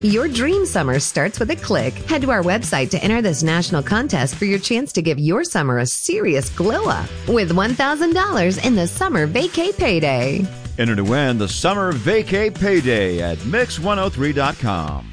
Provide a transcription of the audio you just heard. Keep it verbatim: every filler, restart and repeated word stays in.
Your dream summer starts with a click. Head to our website to enter this national contest for your chance to give your summer a serious glow up with one thousand dollars in the Summer Vacay Payday. Enter to win the Summer Vacay Payday at mix one oh three dot com.